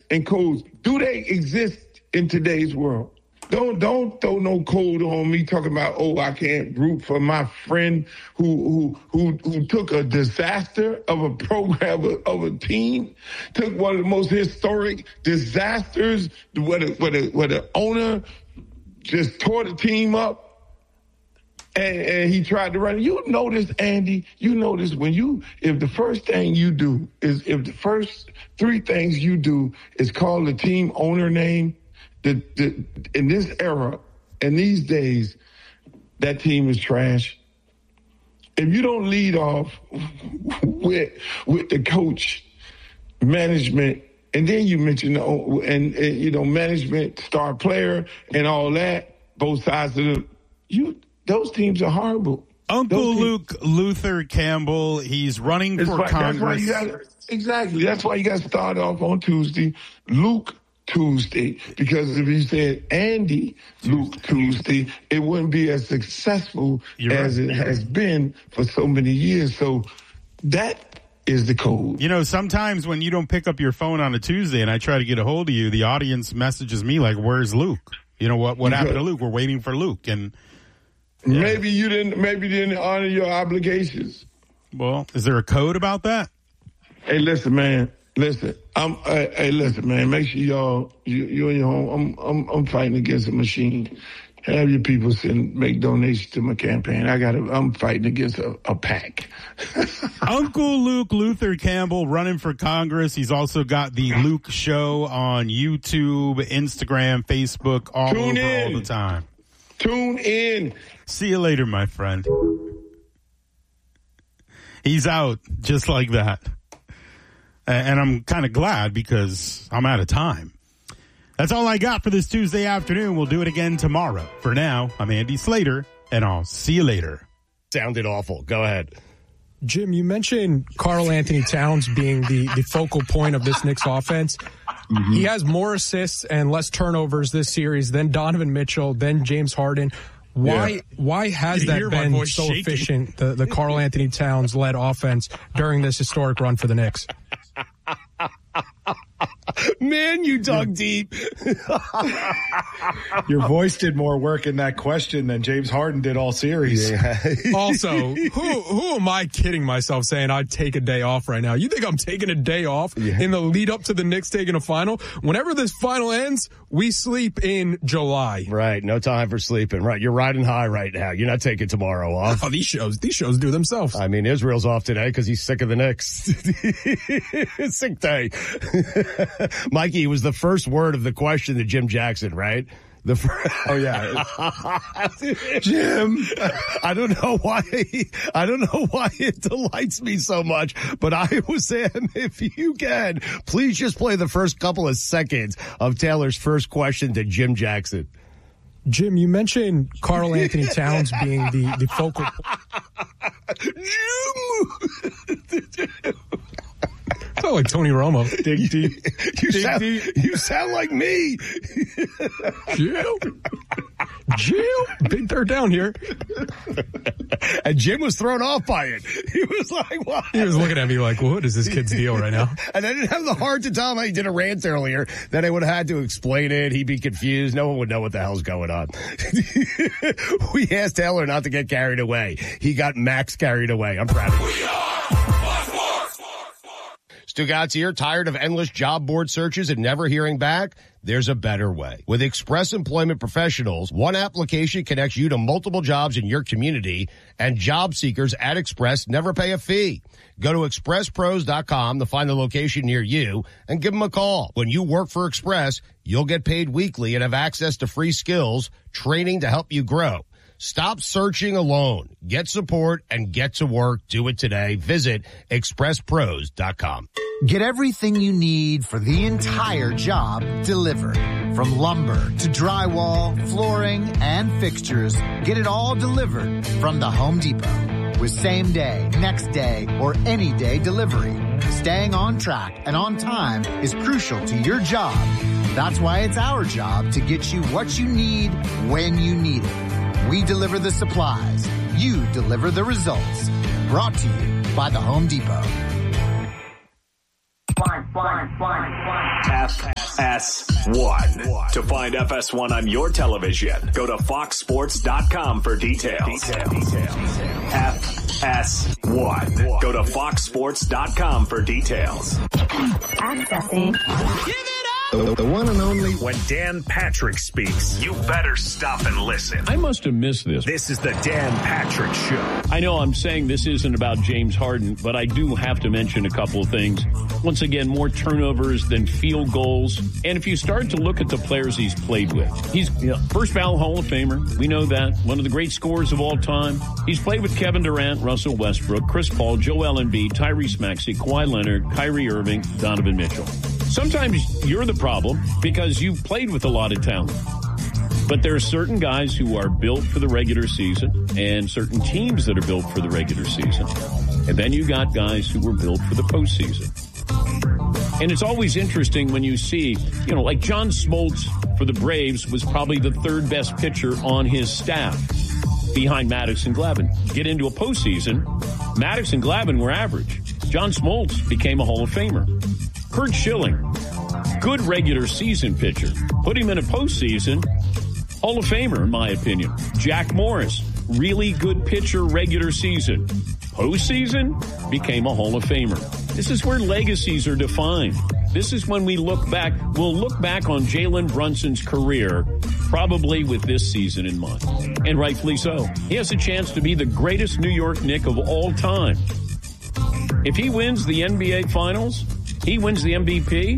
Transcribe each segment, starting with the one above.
and codes, do they exist in today's world? Don't throw no code on me talking about, I can't root for my friend who took a disaster of a program of a team, took one of the most historic disasters where the owner just tore the team up. And he tried to run it. You notice, Andy, if the first thing you do if the first three things you do is call the team owner name, in this era, in these days, that team is trash. If you don't lead off with the coach, management, and then you mention management, star player, and all that, both sides of those teams are horrible. Uncle Luke Luther Campbell, he's running for Congress. That's why you got to start off on Tuesday, Luke Tuesday, because if you said Andy Luke Tuesday, it wouldn't be as successful as it has been for so many years. So that is the code. Sometimes when you don't pick up your phone on a Tuesday and I try to get a hold of you, the audience messages me like, "Where's Luke? What happened to Luke? We're waiting for Luke." And maybe you didn't honor your obligations. Well, is there a code about that? Hey, listen, man. Listen, listen, man. Make sure you and your home. I'm fighting against a machine. Have your people make donations to my campaign. I'm fighting against a PAC. Uncle Luke Luther Campbell running for Congress. He's also got the Luke Show on YouTube, Instagram, Facebook, all the time. Tune in. See you later, my friend. He's out just like that. And I'm kind of glad because I'm out of time. That's all I got for this Tuesday afternoon. We'll do it again tomorrow. For now, I'm Andy Slater, and I'll see you later. Sounded awful. Go ahead. Jim, you mentioned Karl Anthony Towns being the focal point of this Knicks offense. Mm-hmm. He has more assists and less turnovers this series than Donovan Mitchell, than James Harden. Why has that been so efficient, the Karl Anthony Towns-led offense during this historic run for the Knicks? Man, you dug deep. Your voice did more work in that question than James Harden did all series. Yeah. Also, who am I kidding myself saying I'd take a day off right now? You think I'm taking a day off in the lead up to the Knicks taking a final? Whenever this final ends, we sleep in July. Right. No time for sleeping. Right. You're riding high right now. You're not taking tomorrow off. Oh, these shows do themselves. I mean, Israel's off today because he's sick of the Knicks. Sick day. Mikey, it was the first word of the question to Jim Jackson, right? Oh yeah, Jim. I don't know why it delights me so much, but I was saying, if you can, please just play the first couple of seconds of Taylor's first question to Jim Jackson. Jim, you mentioned Karl Anthony Towns being the focal. Jim. Sound like Tony Romo. Dig deep. You sound like me. Jim. Big third down here. And Jim was thrown off by it. He was like, what? He was looking at me like, what is this kid's deal right now? And I didn't have the heart to tell him he did a rant earlier. Then I would have had to explain it. He'd be confused. No one would know what the hell's going on. We asked Taylor not to get carried away. He got max carried away. I'm proud of him. Stugatz here, tired of endless job board searches and never hearing back? There's a better way. With Express Employment Professionals, one application connects you to multiple jobs in your community, and job seekers at Express never pay a fee. Go to expresspros.com to find the location near you and give them a call. When you work for Express, you'll get paid weekly and have access to free skills, training to help you grow. Stop searching alone. Get support and get to work. Do it today. Visit expresspros.com. Get everything you need for the entire job delivered. From lumber to drywall, flooring, and fixtures, get it all delivered from the Home Depot. With same day, next day, or any day delivery. Staying on track and on time is crucial to your job. That's why it's our job to get you what you need when you need it. We deliver the supplies. You deliver the results. Brought to you by the Home Depot. FS1. To find FS1 on your television, go to foxsports.com for details. FS1. Go to foxsports.com for details. Accessing. The one and only. When Dan Patrick speaks, you better stop and listen. I must have missed this. This is the Dan Patrick Show. I know I'm saying this isn't about James Harden, but I do have to mention a couple of things. Once again, more turnovers than field goals. And if you start to look at the players he's played with, he's first ballot Hall of Famer. We know that. One of the great scorers of all time. He's played with Kevin Durant, Russell Westbrook, Chris Paul, Joel Embiid, Tyrese Maxey, Kawhi Leonard, Kyrie Irving, Donovan Mitchell. Sometimes you're the problem because you've played with a lot of talent. But there are certain guys who are built for the regular season and certain teams that are built for the regular season. And then you got guys who were built for the postseason. And it's always interesting when you see, like John Smoltz for the Braves was probably the third best pitcher on his staff behind Maddox and Glavine. Get into a postseason, Maddox and Glavine were average. John Smoltz became a Hall of Famer. Curt Schilling, good regular season pitcher. Put him in a postseason, Hall of Famer, in my opinion. Jack Morris, really good pitcher regular season. Postseason, became a Hall of Famer. This is where legacies are defined. This is when we look back. We'll look back on Jalen Brunson's career probably with this season in mind. And rightfully so. He has a chance to be the greatest New York Knick of all time. If he wins the NBA Finals, he wins the MVP,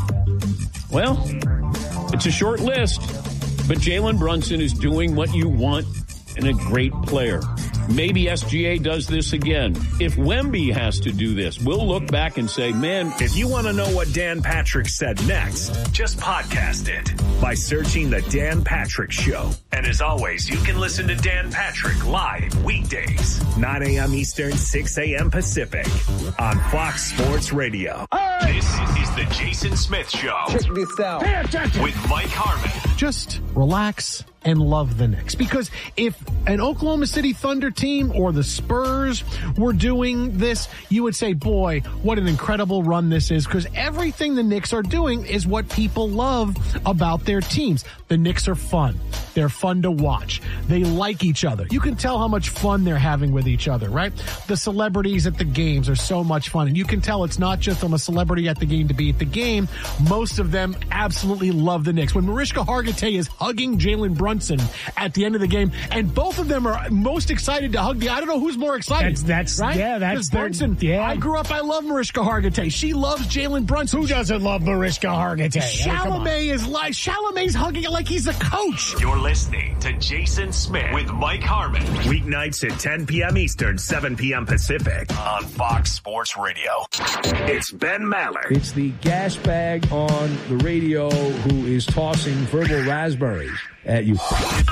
well, it's a short list, but Jalen Brunson is doing what you want in a great player. Maybe SGA does this again. If Wemby has to do this, we'll look back and say, man. If you want to know what Dan Patrick said next, just podcast it by searching The Dan Patrick Show. And as always, you can listen to Dan Patrick live weekdays, 9 a.m. Eastern, 6 a.m. Pacific on Fox Sports Radio. This is the Jason Smith Show. Check this out. With Mike Harmon. Just relax and love the Knicks. Because if an Oklahoma City Thunder team or the Spurs were doing this, you would say, boy, what an incredible run this is. Because everything the Knicks are doing is what people love about their teams. The Knicks are fun. They're fun to watch. They like each other. You can tell how much fun they're having with each other, right? The celebrities at the games are so much fun. And you can tell it's not just I'm a celebrity at the game to be at the game. Most of them absolutely love the Knicks. When Mariska Hargitay is hugging Jalen Brunson at the end of the game, and both of them are most excited to hug I don't know who's more excited. That's right? Yeah, that's Brunson. Yeah. I grew up, I love Mariska Hargitay. She loves Jalen Brunson. Who doesn't love Mariska Hargitay? Chalamet's hugging it like he's a coach. You're listening to Jason Smith with Mike Harmon. Weeknights at 10 p.m. Eastern, 7 p.m. Pacific on Fox Sports Radio. It's Ben Maller. It's the gas bag on the radio who is tossing verbal raspberries at you.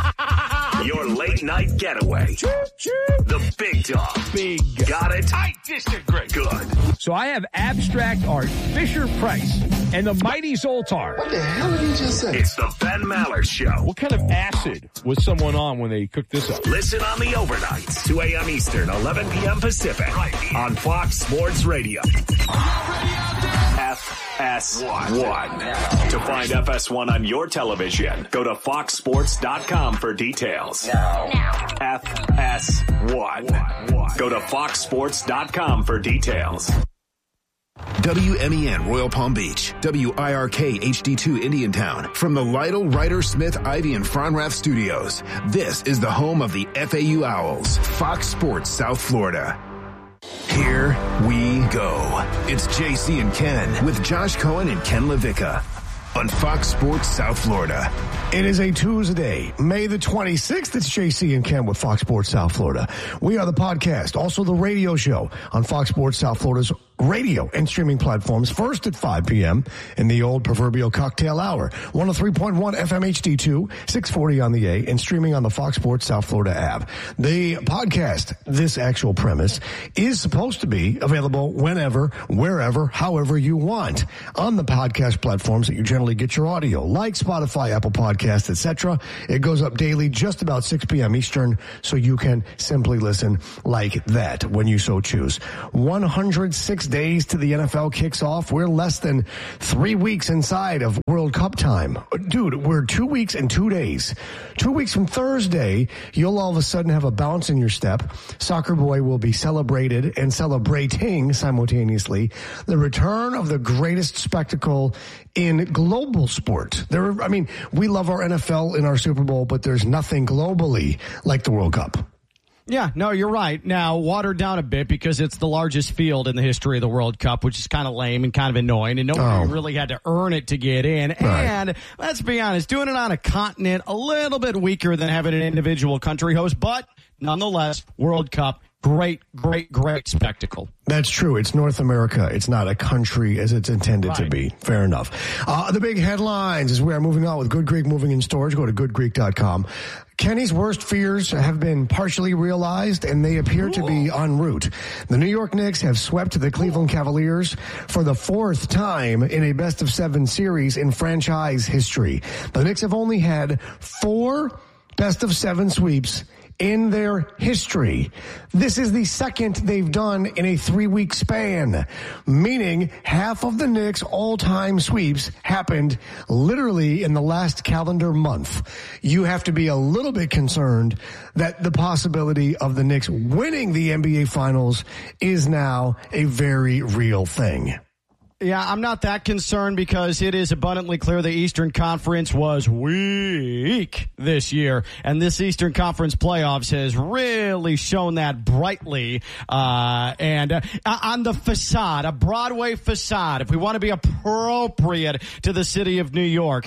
Your late night getaway. The big dog. Big. Got it? I disagree. Good. So I have abstract art, Fisher Price, and the Mighty Zoltar. What the hell did he just say? It's the Ben Maller Show. What kind of acid was someone on when they cooked this up? Listen on the overnights, 2 a.m. Eastern, 11 p.m. Pacific, right on Fox Sports Radio. FS1. To find FS1 on your television, go to foxsports.com for details. Now. FS1. Go to foxsports.com for details. WMEN Royal Palm Beach, WIRK HD2 Indiantown. From the Lytle, Ryder, Smith, Ivy, and Fronrath Studios, this is the home of the FAU Owls, Fox Sports South Florida. Here we go. It's JC and Ken with Josh Cohen and Ken LaVicka on Fox Sports South Florida. It is a Tuesday, May the 26th. It's JC and Ken with Fox Sports South Florida. We are the podcast, also the radio show on Fox Sports South Florida's radio and streaming platforms, first at 5 p.m. in the old proverbial cocktail hour. 103.1 FM HD2, 640 on the A, and streaming on the Fox Sports South Florida app. The podcast, this actual premise, is supposed to be available whenever, wherever, however you want on the podcast platforms that you generally get your audio, like Spotify, Apple Podcasts, etc. It goes up daily just about 6 p.m. Eastern, so you can simply listen like that when you so choose. $106 days to the NFL kicks off. We're less than 3 weeks inside of World Cup time. Dude, we're 2 weeks and 2 days. 2 weeks from Thursday, you'll all of a sudden have a bounce in your step. Soccer Boy will be celebrated and celebrating simultaneously the return of the greatest spectacle in global sport. We love our NFL and our Super Bowl, but there's nothing globally like the World Cup. Yeah, no, you're right. Now, watered down a bit because it's the largest field in the history of the World Cup, which is kind of lame and kind of annoying, and nobody really had to earn it to get in. Right. And let's be honest, doing it on a continent, a little bit weaker than having an individual country host, but nonetheless, World Cup, great spectacle. That's true. It's North America. It's not a country as it's intended to be. Fair enough. The big headlines as we are moving on with Good Greek Moving and Storage. Go to goodgreek.com. Kenny's worst fears have been partially realized, and they appear to be en route. The New York Knicks have swept the Cleveland Cavaliers for the fourth time in a best-of-7 series in franchise history. The Knicks have only had 4 best-of-7 sweeps in their history. This is the second they've done in a 3-week span, meaning half of the Knicks' all-time sweeps happened literally in the last calendar month. You have to be a little bit concerned that the possibility of the Knicks winning the NBA Finals is now a very real thing. Yeah, I'm not that concerned because it is abundantly clear the Eastern Conference was weak this year. And this Eastern Conference playoffs has really shown that brightly. And on the facade, a Broadway facade, if we want to be appropriate to the city of New York.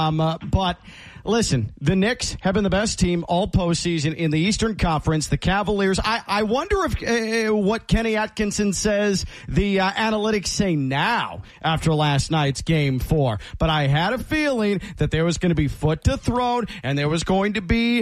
But listen, the Knicks have been the best team all postseason in the Eastern Conference. The Cavaliers, I wonder if what Kenny Atkinson says the analytics say now after last night's Game 4. But I had a feeling that there was going to be foot to throat and there was going to be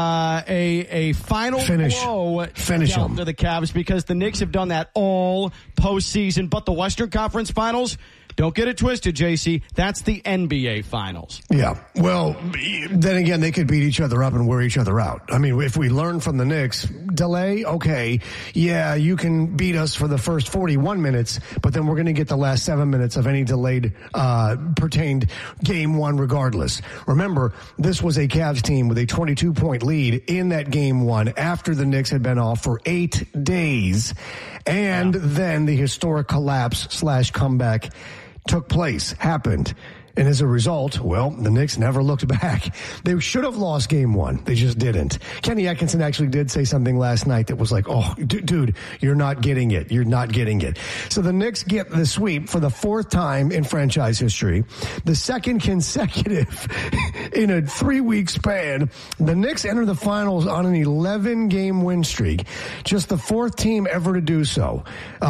a final blow dealt to the Cavs because the Knicks have done that all postseason. But the Western Conference Finals, don't get it twisted, JC. That's the NBA Finals. Yeah. Well, then again, they could beat each other up and wear each other out. I mean, if we learn from the Knicks, delay, okay. Yeah, you can beat us for the first 41 minutes, but then we're going to get the last 7 minutes of any delayed, pertained Game 1 regardless. Remember, this was a Cavs team with a 22-point lead in that Game 1 after the Knicks had been off for 8 days. And then the historic collapse/comeback took place, happened. And as a result, well, the Knicks never looked back. They should have lost Game 1. They just didn't. Kenny Atkinson actually did say something last night that was like, oh, dude, you're not getting it. You're not getting it. So the Knicks get the sweep for the 4th time in franchise history, the 2nd consecutive in a 3-week span. The Knicks enter the finals on an 11-game win streak. Just the 4th team ever to do so,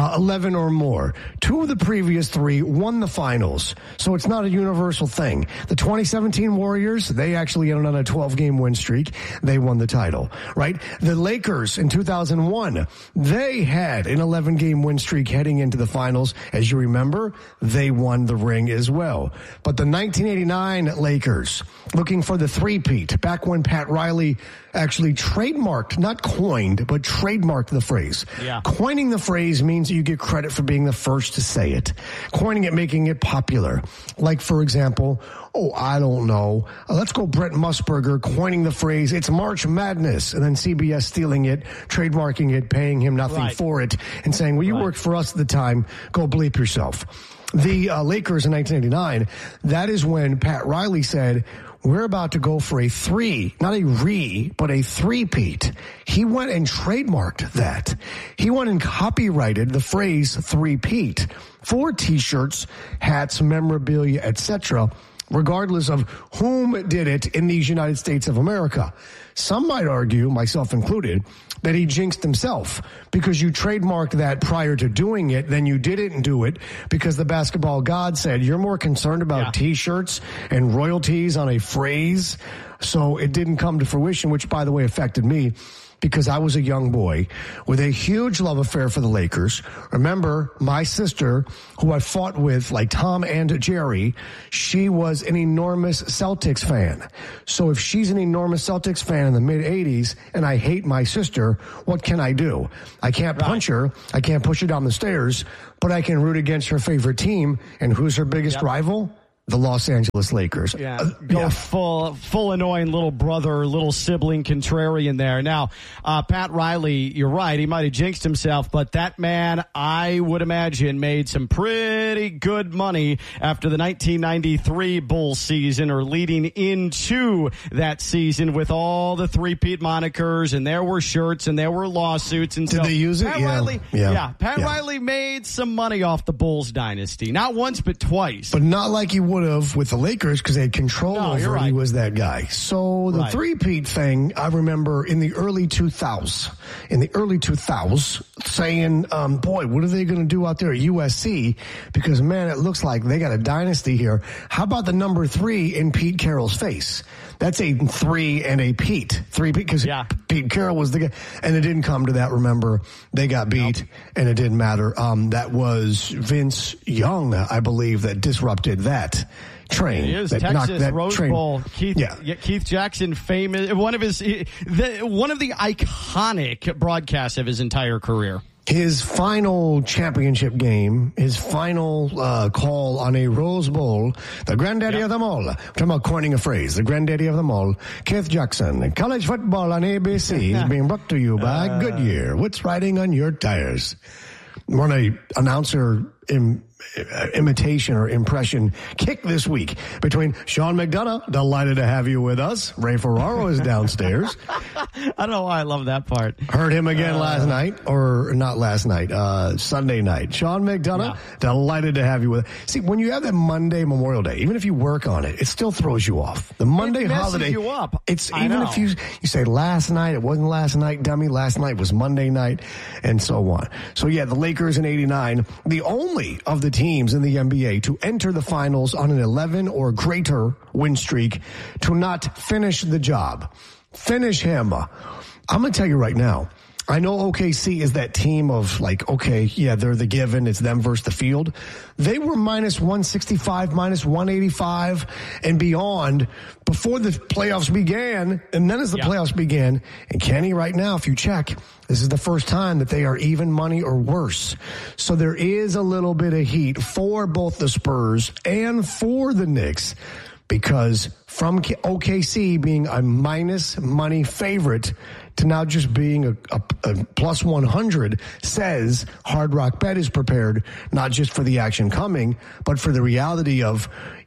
11 or more. 2 of the previous 3 won the finals. So it's not a universal thing. The 2017 Warriors, they actually ended on a 12-game win streak. They won the title, right? The Lakers in 2001, they had an 11-game win streak heading into the finals. As you remember, they won the ring as well. But the 1989 Lakers, looking for the three-peat, back when Pat Riley actually trademarked, not coined, but trademarked the phrase. Yeah. Coining the phrase means you get credit for being the first to say it. Coining it, making it popular. Like, for example, I don't know. Let's go Brent Musburger coining the phrase, it's March Madness, and then CBS stealing it, trademarking it, paying him nothing for it, and saying, well, you worked for us at the time, go bleep yourself. The Lakers in 1989, that is when Pat Riley said, we're about to go for a 3, not a but a three-peat. He went and trademarked that. He went and copyrighted the phrase three-peat for T-shirts, hats, memorabilia, etc., regardless of whom did it in these United States of America. Some might argue, myself included, that he jinxed himself because you trademarked that prior to doing it, then you didn't do it because the basketball god said you're more concerned about T-shirts and royalties on a phrase, so it didn't come to fruition, which, by the way, affected me because I was a young boy with a huge love affair for the Lakers. Remember, my sister, who I fought with like Tom and Jerry, she was an enormous Celtics fan. So if she's an enormous Celtics fan in the mid-'80s and I hate my sister, what can I do? I can't punch her. I can't push her down the stairs, but I can root against her favorite team. And who's her biggest rival? The Los Angeles Lakers. Go full annoying little brother, little sibling contrarian there. Now, Pat Riley, you're right. He might have jinxed himself, but that man, I would imagine, made some pretty good money after the 1993 Bulls season, or leading into that season, with all the three-peat monikers, and there were shirts and there were lawsuits. And did they use it? Pat Riley made some money off the Bulls dynasty. Not once, but twice. But not like he would have with the Lakers, because they had control over it. He was that guy. So the three-peat thing, I remember in the early 2000s, saying, boy, what are they going to do out there at USC? Because, man, it looks like they got a dynasty here. How about the number 3 in Pete Carroll's face? That's a 3 and a Pete. 3 because Pete Carroll was the guy. And it didn't come to that, remember. They got beat, and it didn't matter. That was Vince Young, I believe, that disrupted that train. It is that Texas that Rose train. Bowl. Keith Jackson, famous, one of the iconic broadcasts of his entire career. His final championship game, his final call on a Rose Bowl, the granddaddy of them all. I'm talking about coining a phrase, the granddaddy of them all. Keith Jackson, college football on ABC is being brought to you by Goodyear. What's riding on your tires? Run a announcer imitation or impression kick this week between Sean McDonough, delighted to have you with us. Ray Ferraro is downstairs. I don't know why I love that part. Heard him again last night, or not last night, Sunday night. Sean McDonough, delighted to have you with us. See, when you have that Monday Memorial Day, even if you work on it, it still throws you off. The Monday holiday, you up. It's even if you say last night, it wasn't last night, dummy. Last night was Monday night, and so on. So yeah, the Lakers in '89, the only of the teams in the NBA to enter the finals on an 11 or greater win streak, to not finish the job. Finish him. I'm going to tell you right now, I know OKC is that team of like, okay, yeah, they're the given. It's them versus the field. They were minus 165, minus 185 and beyond before the playoffs began. And then as the playoffs began, and Kenny, right now, if you check, this is the first time that they are even money or worse. So there is a little bit of heat for both the Spurs and for the Knicks, because from OKC being a minus money favorite to now just being a plus 100 says Hard Rock Bet is prepared, not just for the action coming, but for the reality of,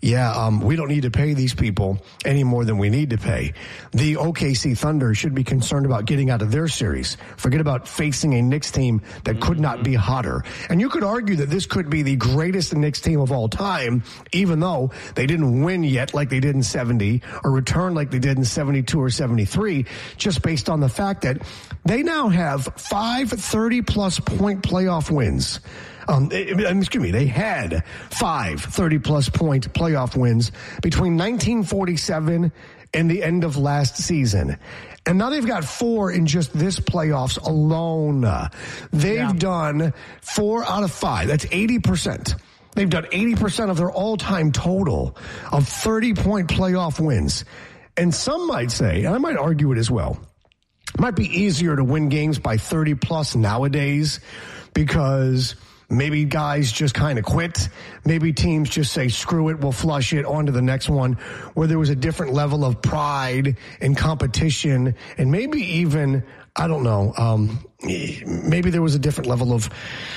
we don't need to pay these people any more than we need to pay. The OKC Thunder should be concerned about getting out of their series. Forget about facing a Knicks team that could not be hotter. And you could argue that this could be the greatest Knicks team of all time, even though they didn't win yet like they did in 70 or return like they did in 72 or 73, just based on the fact that they now have 5 30-plus point playoff wins. They had 5 30-plus point playoff wins between 1947 and the end of last season. And now they've got 4 in just this playoffs alone. They've done 4 out of 5. That's 80%. They've done 80% of their all-time total of 30-point playoff wins. And some might say, and I might argue it as well, it might be easier to win games by 30-plus nowadays because maybe guys just kind of quit. Maybe teams just say, screw it, we'll flush it, on to the next one, where there was a different level of pride and competition, and maybe even, I don't know, maybe there was a different level of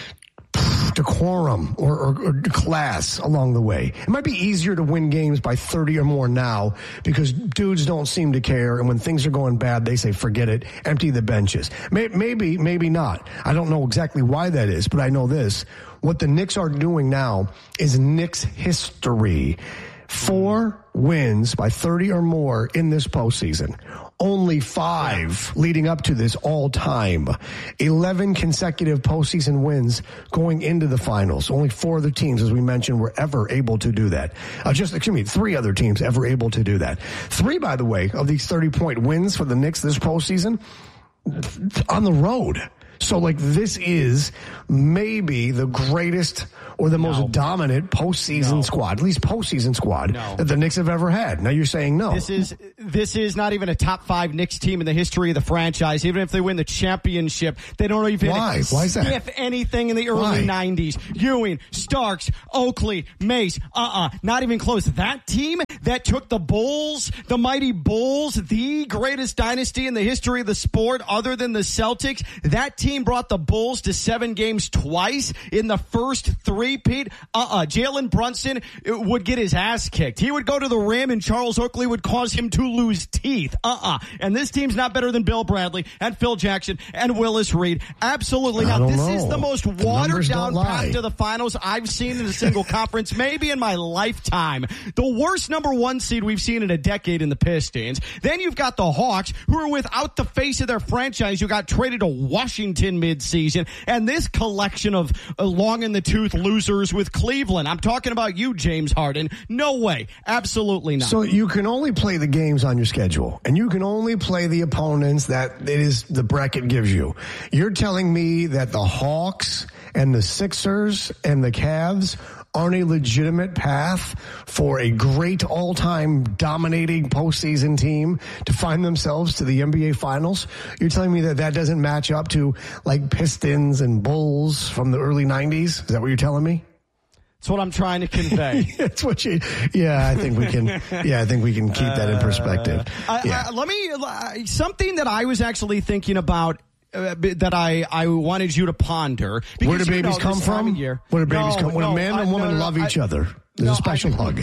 decorum or class along the way. It might be easier to win games by 30 or more now because dudes don't seem to care, and when things are going bad, they say, forget it, empty the benches. Maybe not. I don't know exactly why that is, but I know this. What the Knicks are doing now is Knicks history. 4 wins by 30 or more in this postseason. Only 5 leading up to this all time. 11 consecutive postseason wins going into the finals. Only 4 other teams, as we mentioned, were ever able to do that. 3 other teams ever able to do that. 3, by the way, of these 30-point wins for the Knicks this postseason on the road. So, like, this is maybe the greatest or the most dominant postseason squad, at least postseason squad, that the Knicks have ever had. Now you're saying no. This is not even a top 5 Knicks team in the history of the franchise. Even if they win the championship, they don't even Why is that? If anything in the early 90s. Ewing, Starks, Oakley, Mace, not even close. That team that took the Bulls, the mighty Bulls, the greatest dynasty in the history of the sport other than the Celtics, that team brought the Bulls to 7 games twice in the first 3-peat. Jalen Brunson would get his ass kicked. He would go to the rim and Charles Oakley would cause him to lose teeth. And this team's not better than Bill Bradley and Phil Jackson and Willis Reed. Absolutely not. This is the most watered down path to the finals I've seen in a single conference, maybe in my lifetime. The worst number 1 seed we've seen in a decade in the Pistons. Then you've got the Hawks, who are without the face of their franchise, who got traded to Washington mid-season, and this collection of long in the tooth losers with Cleveland. I'm talking about you, James Harden. No way. Absolutely not. So you can only play the games on your schedule, and you can only play the opponents that it is the bracket gives you. You're telling me that the Hawks and the Sixers and the Cavs aren't a legitimate path for a great all-time dominating postseason team to find themselves to the NBA Finals? You're telling me that doesn't match up to like Pistons and Bulls from the early 90s? Is that what you're telling me? That's what I'm trying to convey. That's what you. Yeah, I think we can. Yeah, I think we can keep that in perspective. Let me something that I was actually thinking about. That I wanted you to ponder. Where do babies come from? Where do babies come? When a man and woman love each other, there's a special hug.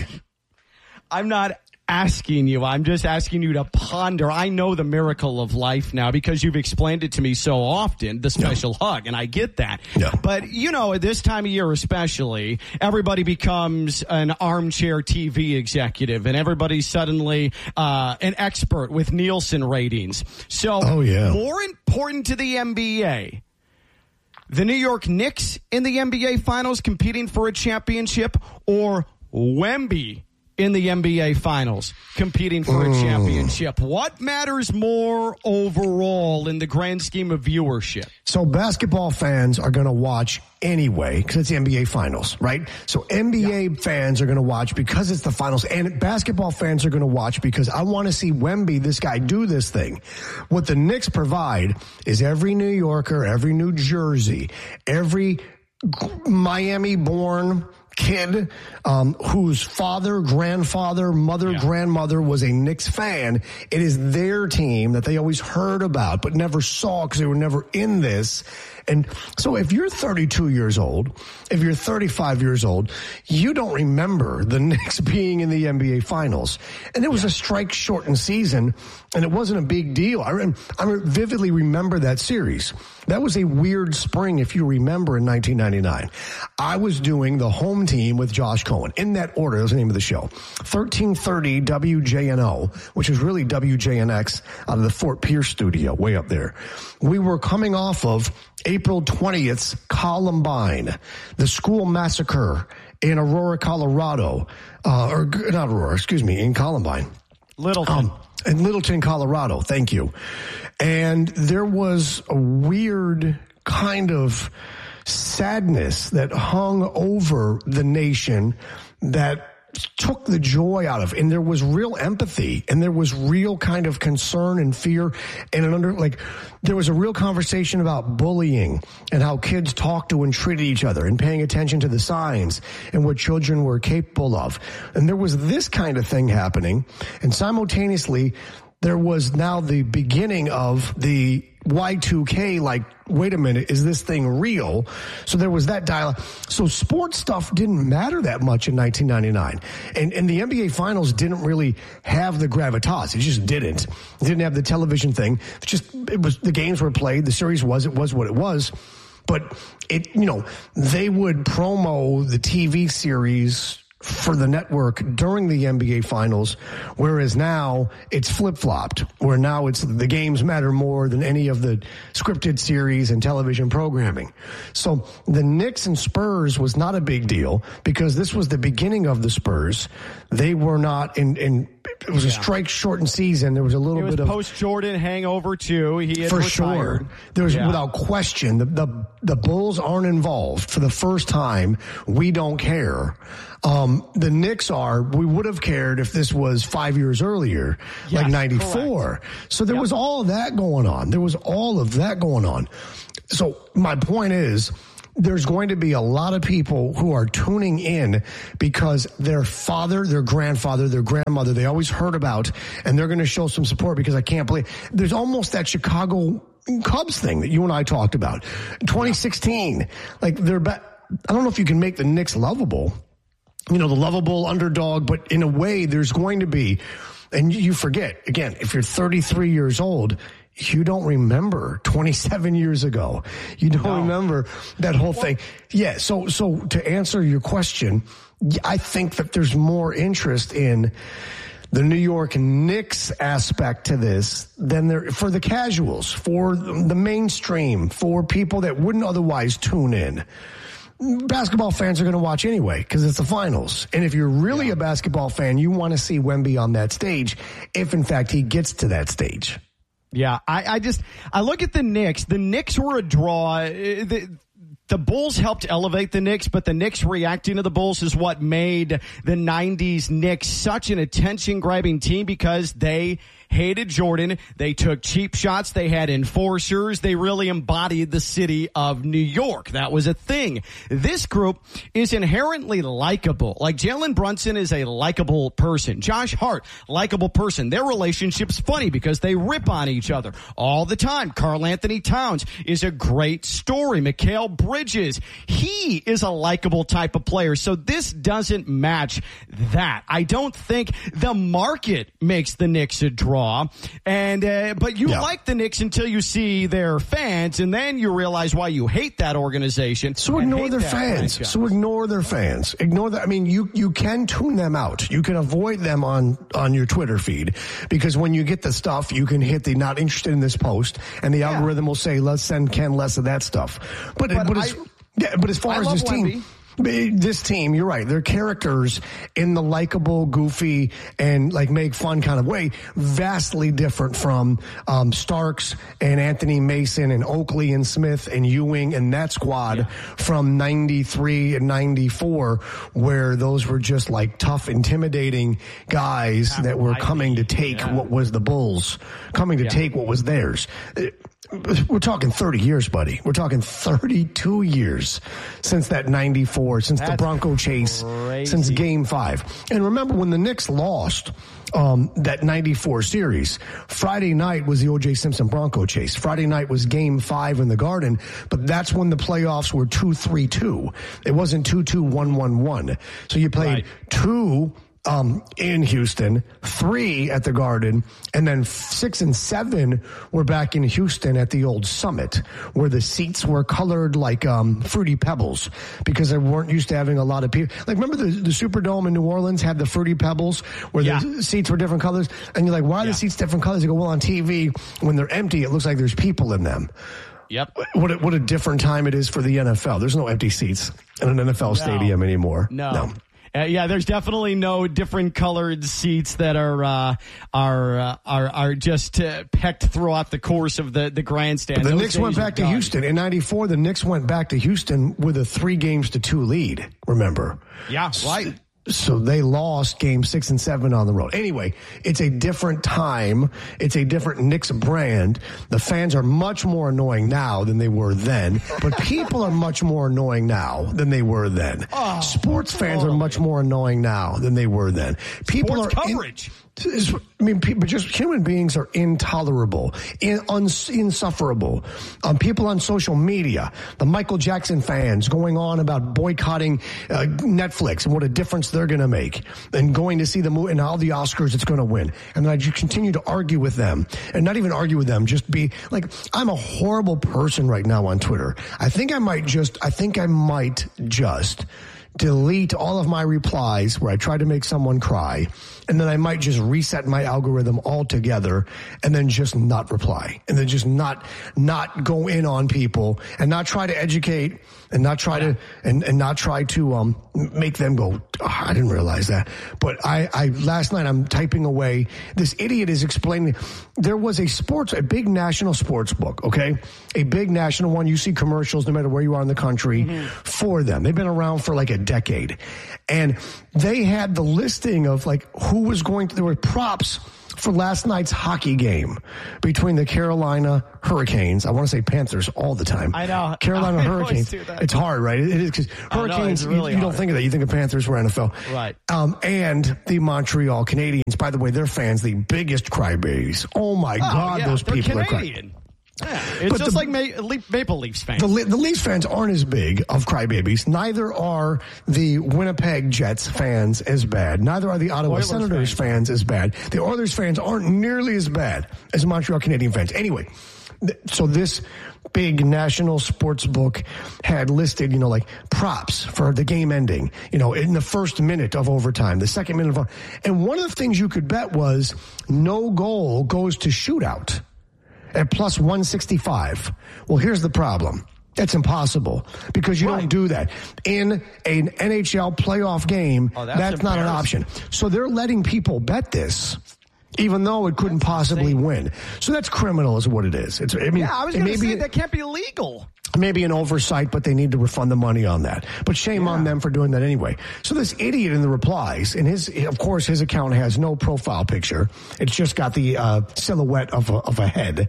I'm not asking you. I'm just asking you to ponder. I know the miracle of life now because you've explained it to me so often, the special hug, and I get that. Yeah. But, you know, at this time of year especially, everybody becomes an armchair TV executive, and everybody's suddenly an expert with Nielsen ratings. So more important to the NBA, the New York Knicks in the NBA Finals competing for a championship, or Wemby in the NBA Finals competing for a championship? What matters more overall in the grand scheme of viewership? So basketball fans are going to watch anyway because it's the NBA Finals, right? So NBA fans are going to watch because it's the finals, and basketball fans are going to watch because I want to see Wemby, this guy, do this thing. What the Knicks provide is every New Yorker, every New Jersey, every Miami-born kid whose father, grandfather, mother, grandmother was a Knicks fan. It is their team that they always heard about but never saw because they were never in this. And so if you're 32 years old, if you're 35 years old, you don't remember the Knicks being in the NBA Finals. And it was a strike-shortened season, and it wasn't a big deal. I vividly remember that series. That was a weird spring, if you remember, in 1999. I was doing the home team with Josh Cohen. In that order, that was the name of the show. 1330 WJNO, which was really WJNX out of the Fort Pierce studio, way up there. We were coming off of April 20th's Columbine, the school massacre in Aurora, Colorado. In Columbine. Littleton. In Littleton, Colorado. Thank you. And there was a weird kind of sadness that hung over the nation that took the joy out of, and there was real empathy, and there was real kind of concern and fear, and there was a real conversation about bullying and how kids talked to and treated each other, and paying attention to the signs and what children were capable of. And there was this kind of thing happening, and simultaneously there was now the beginning of the Y2K, like, wait a minute, is this thing real? So there was that dialogue. So sports stuff didn't matter that much in 1999. And the NBA Finals didn't really have the gravitas. It just didn't. It didn't have the television thing. It was the games were played. The series was what it was. But they would promo the TV series for the network during the NBA Finals, whereas now it's flip-flopped, where now it's the games matter more than any of the scripted series and television programming. So the Knicks and Spurs was not a big deal because this was the beginning of the Spurs. They were not in It was a strike-shortened season. There was a little bit of post-Jordan hangover too. He had for retired. Sure. There's without question the Bulls aren't involved for the first time. We don't care. The Knicks are. We would have cared if this was 5 years earlier, like 94. Correct. So there was all of that going on. So my point is, there's going to be a lot of people who are tuning in because their father, their grandfather, their grandmother, they always heard about, and they're going to show some support because I can't believe there's almost that Chicago Cubs thing that you and I talked about. 2016, like I don't know if you can make the Knicks lovable, the lovable underdog, but in a way there's going to be, and you forget, again, if you're 33 years old, you don't remember 27 years ago. You don't remember that whole thing. Yeah. So to answer your question, I think that there's more interest in the New York Knicks aspect to this than there for the casuals, for the mainstream, for people that wouldn't otherwise tune in. Basketball fans are going to watch anyway because it's the finals. And if you're really a basketball fan, you want to see Wemby on that stage if, in fact, he gets to that stage. Yeah, I look at the Knicks. The Knicks were a draw. The Bulls helped elevate the Knicks, but the Knicks reacting to the Bulls is what made the 90s Knicks such an attention-grabbing team because they hated Jordan. They took cheap shots. They had enforcers. They really embodied the city of New York. That was a thing. This group is inherently likable. Like Jalen Brunson is a likable person. Josh Hart, likable person. Their relationship's funny because they rip on each other all the time. Karl Anthony Towns is a great story. Mikal Bridges, he is a likable type of player. So this doesn't match that. I don't think the market makes the Knicks a draw. But you like the Knicks until you see their fans, and then you realize why you hate that organization. So ignore their fans. Ignore their fans. Ignore that. I mean, you can tune them out. You can avoid them on your Twitter feed because when you get the stuff, you can hit the not interested in this post, and the algorithm will say, let's send Ken less of that stuff. But as far as this team, you're right. They're characters in the likable, goofy, and make fun kind of way. Vastly different from Starks and Anthony Mason and Oakley and Smith and Ewing and that squad from 93 and 94, where those were just tough, intimidating guys that were coming to take what was the Bulls, coming to take what was theirs. We're talking 30 years, buddy. We're talking 32 years since that 94, since the Bronco chase, since Game 5. And remember when the Knicks lost that 94 series, Friday night was the O.J. Simpson Bronco chase. Friday night was Game 5 in the Garden, but that's when the playoffs were 2-3-2. It wasn't 2-2-1-1-1. So you played 2 in Houston, 3 at the Garden, and then 6 and 7 were back in Houston at the old Summit, where the seats were colored like Fruity Pebbles because they weren't used to having a lot of people. Remember the Superdome in New Orleans had the Fruity Pebbles where the seats were different colors? And you're like, why are the seats different colors? You go, well, on TV, when they're empty, it looks like there's people in them. Yep. What a different time it is for the NFL. There's no empty seats in an NFL stadium anymore. No. There's definitely no different colored seats that are just pecked throughout the course of the grandstand. The Knicks went back to Houston in '94. The Knicks went back to Houston with a 3-2 lead. Remember? Yeah, right. So they lost Game 6 and 7 on the road. Anyway, it's a different time. It's a different Knicks brand. The fans are much more annoying now than they were then, but people are much more annoying now than they were then. Sports fans are much more annoying now than they were then. People Sports coverage. But just human beings are intolerable, insufferable. People on social media, the Michael Jackson fans going on about boycotting Netflix and what a difference they're going to make, and going to see the movie and all the Oscars it's going to win. And then I just continue to argue with them, and not even argue with them, just be like, I'm a horrible person right now on Twitter. I think I might just delete all of my replies where I try to make someone cry, and then I might just reset my algorithm altogether and then just not reply, and then just not go in on people and not try to educate and not try to and not try to make them go, oh, I didn't realize that. But I last night I'm typing away. This idiot is explaining there was a big national sports book, okay? A big national one. You see commercials no matter where you are in the country for them. They've been around for like a decade. And they had the listing of like who was going to, there were props for last night's hockey game between the Carolina Hurricanes. I want to say Panthers all the time. I know. Carolina Hurricanes. It's hard, right? It is because Hurricanes, you don't think of that. You think of Panthers for NFL. Right. And the Montreal Canadiens. By the way, their fans, the biggest crybabies. Oh, my God, those people are crying. Yeah, it's just like Maple Leafs fans. The Leafs fans aren't as big of crybabies. Neither are the Winnipeg Jets fans as bad. Neither are the Ottawa Senators fans as bad. The Oilers fans aren't nearly as bad as the Montreal Canadiens fans. Anyway, so this big national sports book had listed, like props for the game ending, in the first minute of overtime, the second minute of, and one of the things you could bet was no goal goes to shootout at plus 165. Well, here's the problem. That's impossible because you don't do that. In an NHL playoff game, that's not an option. So they're letting people bet this, even though it couldn't possibly win. So that's criminal is what it is. I was going to say that can't be legal. Maybe an oversight, but they need to refund the money on that. But shame on them for doing that anyway. So this idiot in the replies, and of course, his account has no profile picture. It's just got the silhouette of a head.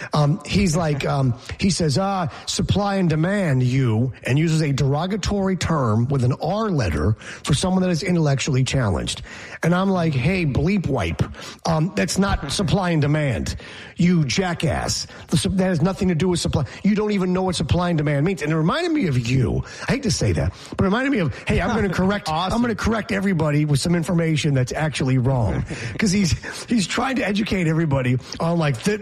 He's like, he says, supply and demand and uses a derogatory term with an R letter for someone that is intellectually challenged. And I'm like, hey, bleep wipe. That's not supply and demand. You jackass. That has nothing to do with supply. You don't even know what supply and demand means. And it reminded me of you. I hate to say that, but it reminded me of, hey, I'm going to correct, awesome. I'm going to correct everybody with some information that's actually wrong. Because he's trying to educate everybody on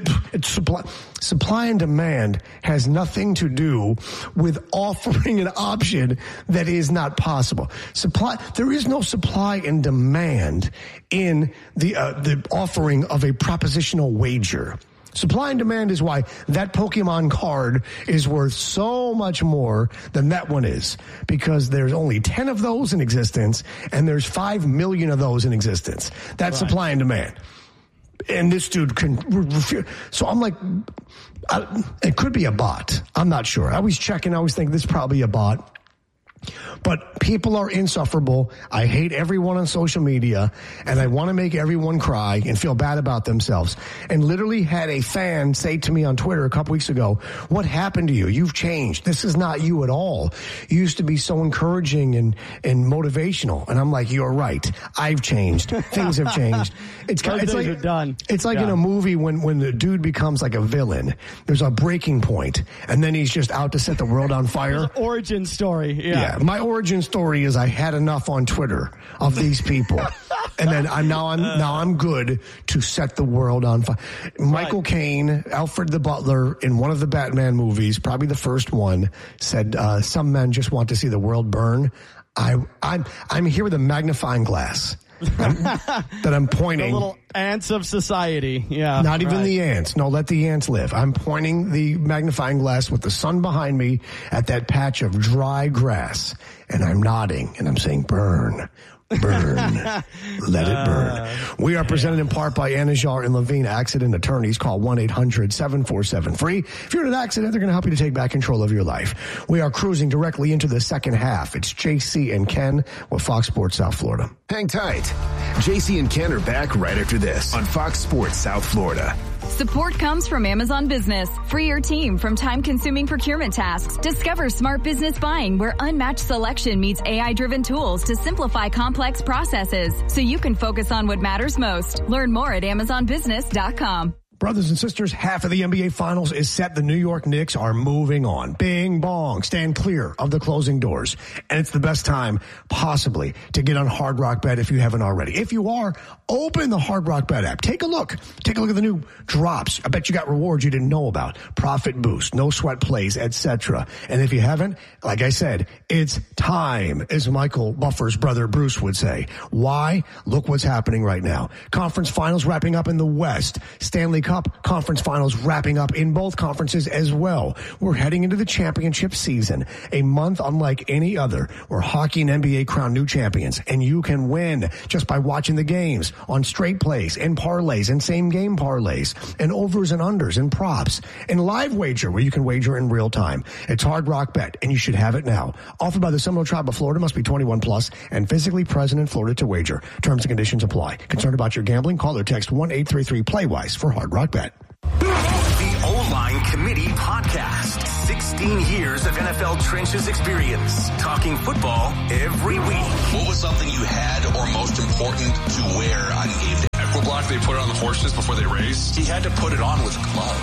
supply and demand has nothing to do with offering an option that is not possible. There is no supply and demand in the offering of a propositional wager. Supply and demand is why that Pokemon card is worth so much more than that one is, because there's only 10 of those in existence and there's 5 million of those in existence. That's supply and demand. And this dude can refuse. So I'm like, it could be a bot. I'm not sure. I always check and I always think this is probably a bot. But people are insufferable. I hate everyone on social media, and I want to make everyone cry and feel bad about themselves. And literally had a fan say to me on Twitter a couple weeks ago, what happened to you? You've changed. This is not you at all. You used to be so encouraging and motivational. And I'm like, you're right. I've changed. Things have changed. It's like in a movie when the dude becomes like a villain. There's a breaking point, and then he's just out to set the world on fire. There's an origin story. Yeah. My origin story is I had enough on Twitter of these people, and then I'm good to set the world on fire. Michael Caine, Alfred the Butler in one of the Batman movies, probably the first one, said some men just want to see the world burn. I'm here with a magnifying glass. that I'm pointing. The little ants of society. Yeah. Not even the ants. No, let the ants live. I'm pointing the magnifying glass with the sun behind me at that patch of dry grass. And I'm nodding and I'm saying, burn. Burn. Let it burn. We are presented in part by Anajar and Levine Accident Attorneys. Call 1-800-747-FREE. If you're in an accident, they're going to help you to take back control of your life. We are cruising directly into the second half. It's JC and Ken with Fox Sports South Florida. Hang tight. JC and Ken are back right after this on Fox Sports South Florida. Support comes from Amazon Business. Free your team from time-consuming procurement tasks. Discover smart business buying where unmatched selection meets AI-driven tools to simplify complex processes so you can focus on what matters most. Learn more at AmazonBusiness.com. Brothers and sisters, half of the NBA Finals is set. The New York Knicks are moving on. Bing bong, stand clear of the closing doors. And it's the best time possibly to get on Hard Rock Bet if you haven't already. If you are, open the Hard Rock Bet app. Take a look. Take a look at the new drops. I bet you got rewards you didn't know about. Profit boost, no sweat plays, etc. And if you haven't, like I said, it's time, as Michael Buffer's brother Bruce would say. Why? Look what's happening right now. Conference finals wrapping up in the West. Stanley Cup conference finals wrapping up in both conferences as well. We're heading into the championship season, a month unlike any other, where hockey and NBA crown new champions, and you can win just by watching the games on straight plays and parlays and same game parlays and overs and unders and props and live wager where you can wager in real time. It's Hard Rock Bet, and you should have it now. Offered by the Seminole Tribe of Florida, must be 21 plus and physically present in Florida to wager. Terms and conditions apply. Concerned about your gambling? Call or text 1-833-PLAY-WISE for Hard Rock Bet. The O-Line Committee Podcast. 16 years of NFL trenches experience. Talking football every week. What was something you had or most important to wear on game day? Equiblock, they put it on the horses before they raced. He had to put it on with gloves.